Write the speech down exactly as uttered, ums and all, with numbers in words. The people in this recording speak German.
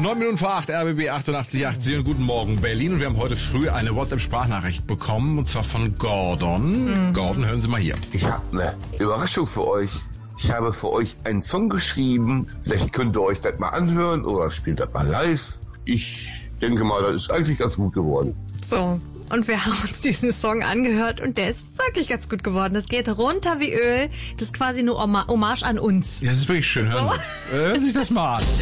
Neun Minuten vor acht, R B B achtundachtzig Komma acht. Und guten Morgen, Berlin. Und wir haben heute früh eine WhatsApp-Sprachnachricht bekommen, und zwar von Gordon. Mhm. Gordon, hören Sie mal hier. Ich habe eine Überraschung für euch. Ich habe für euch einen Song geschrieben. Vielleicht könnt ihr euch das mal anhören oder spielt das mal live. Ich denke mal, das ist eigentlich ganz gut geworden. So, und wir haben uns diesen Song angehört und der ist wirklich ganz gut geworden. Das geht runter wie Öl. Das ist quasi eine Hommage an uns. Ja, das ist wirklich schön. Hören Sie, hören Sie sich das mal an.